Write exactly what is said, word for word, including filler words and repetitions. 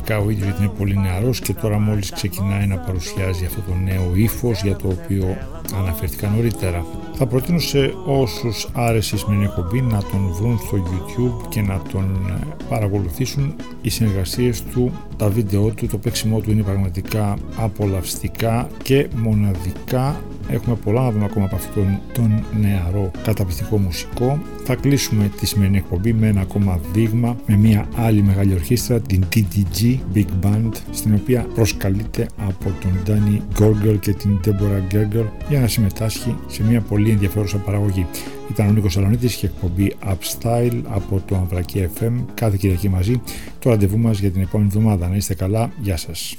αρχικά ο ίδιος, γιατί είναι πολύ νεαρός και τώρα μόλις ξεκινάει να παρουσιάζει αυτό το νέο ύφος για το οποίο αναφέρθηκα νωρίτερα. Θα προτείνω σε όσους άρεσε η σημερινή εκπομπή να τον βρουν στο YouTube και να τον παρακολουθήσουν. Οι συνεργασίες του, τα βίντεο του, το παίξιμό του είναι πραγματικά απολαυστικά και μοναδικά. Έχουμε πολλά να δούμε ακόμα από αυτόν τον νεαρό καταπληκτικό μουσικό. Θα κλείσουμε τη σημερινή εκπομπή με ένα ακόμα δείγμα, με μια άλλη μεγάλη ορχήστρα, την ντι ντι τζι Big Band, στην οποία προσκαλείται από τον Danny Gorgel και την Deborah Gergel για να συμμετάσχει σε μια πολύ ενδιαφέρουσα παραγωγή. Ήταν ο Νίκος Σαλονίτης και εκπομπή Upstyle από το Αμβρακή εφ εμ, κάθε Κυριακή μαζί. Το ραντεβού μας για την επόμενη εβδομάδα. Να είστε καλά, γεια σας.